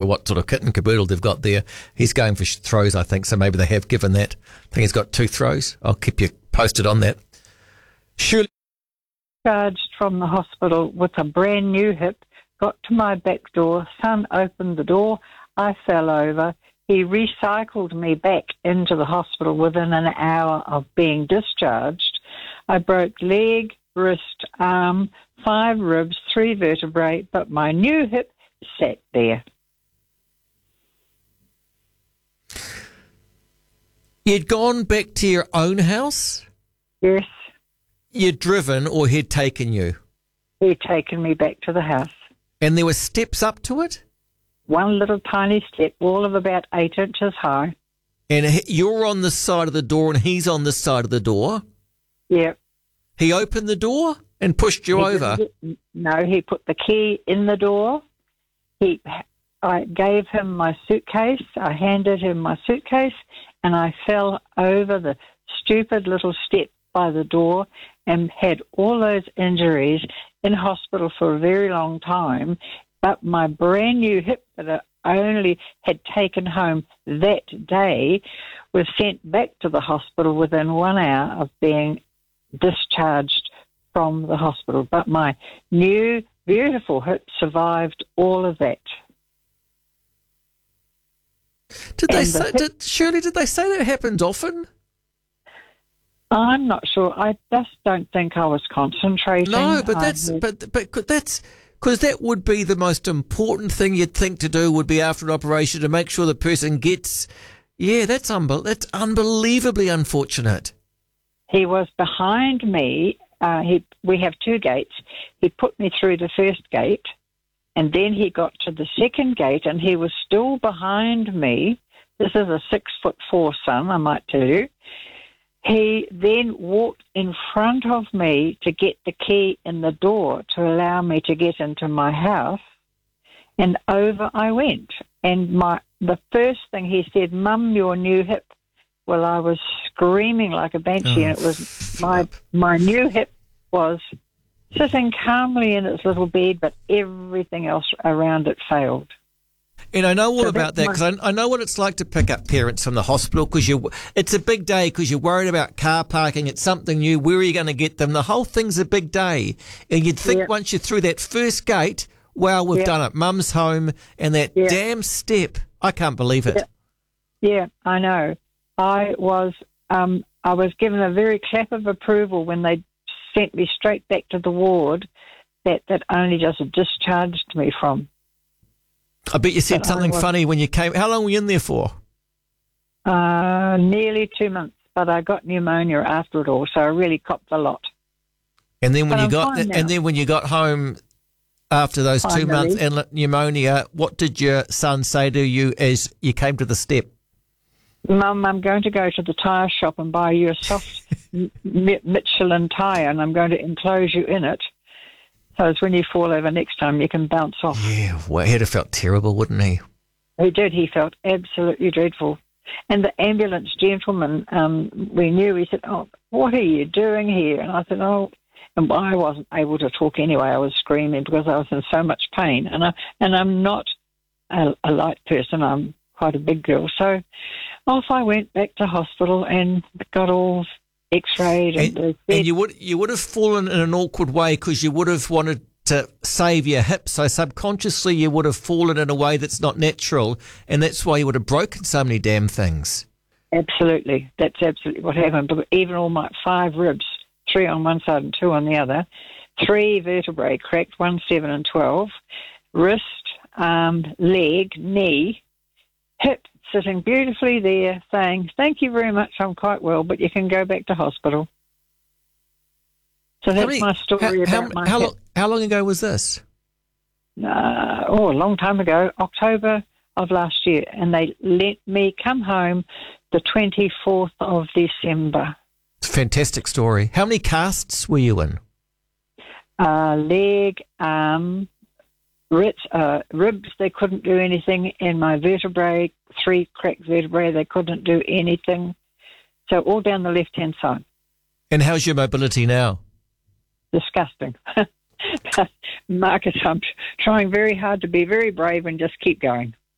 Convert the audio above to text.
what sort of kit and caboodle they've got there. He's going for throws, I think, so maybe they have given that. I think he's got 2 throws. I'll keep you posted on that. Surely. Charged from the hospital with a brand new hip, got to my back door, son opened the door, I fell over. He recycled me back into the hospital within an hour of being discharged. I broke leg, wrist, arm, 5 ribs, 3 vertebrae, but my new hip sat there. You'd gone back to your own house? Yes. You'd driven, or he'd taken you? He'd taken me back to the house. And there were steps up to it? One little tiny step, all of about 8 inches high. And you're on the side of the door and he's on the side of the door? Yeah. He opened the door and pushed you over? No, he put the key in the door. I gave him my suitcase. I handed him my suitcase, and I fell over the stupid little step by the door and had all those injuries in hospital for a very long time. But my brand new hip that I only had taken home that day was sent back to the hospital within 1 hour of being discharged from the hospital. But my new, beautiful hip survived all of that. Did they say that happens often? I'm not sure. I just don't think I was concentrating. No, but that's because that would be the most important thing you'd think to do would be after an operation to make sure the person gets. Yeah, that's unbelievably unfortunate. He was behind me. We have 2 gates. He put me through the first gate, and then he got to the second gate, and he was still behind me. This is a 6'4" son, I might tell you. He then walked in front of me to get the key in the door to allow me to get into my house, and over I went. And the first thing he said, "Mum, your new hip." Well, I was screaming like a banshee, and it was my new hip was sitting calmly in its little bed, but everything else around it failed. And I know all about that because I know what it's like to pick up parents from the hospital because it's a big day because you're worried about car parking. It's something new. Where are you going to get them? The whole thing's a big day. And you'd think once you're through that first gate, wow, we've done it. Mum's home. And that damn step, I can't believe it. Yeah, I know. I was given a very clap of approval when they sent me straight back to the ward that only just discharged me from. I bet you said something funny when you came. How long were you in there for? Nearly 2 months, but I got pneumonia after it all, so I really copped a lot. And then when you got home after those 2 months and pneumonia, what did your son say to you as you came to the step? Mum, I'm going to go to the tyre shop and buy you a soft Michelin tyre, and I'm going to enclose you in it. So it's when you fall over next time, you can bounce off. Yeah, well, he'd have felt terrible, wouldn't he? He did. He felt absolutely dreadful. And the ambulance gentleman, we knew, he said, "Oh, what are you doing here?" And I said, "Oh," and I wasn't able to talk anyway. I was screaming because I was in so much pain. And I'm not a light person. I'm quite a big girl. So off I went back to hospital and got all X-rayed. And you would have fallen in an awkward way because you would have wanted to save your hip. So subconsciously you would have fallen in a way that's not natural, and that's why you would have broken so many damn things. Absolutely. That's absolutely what happened. But even all my 5 ribs, 3 on one side and 2 on the other, 3 vertebrae cracked, 1, 7 and 12, wrist, arm, leg, knee, hip, sitting beautifully there saying, "Thank you very much, I'm quite well, but you can go back to hospital." So that's my story about my hip. How long ago was this? A long time ago, October of last year, and they let me come home the 24th of December. It's a fantastic story. How many casts were you in? Leg, arm, ribs, they couldn't do anything, and my vertebrae, 3 cracked vertebrae, they couldn't do anything. So all down the left-hand side. And how's your mobility now? Disgusting. Marcus, I'm trying very hard to be very brave and just keep going.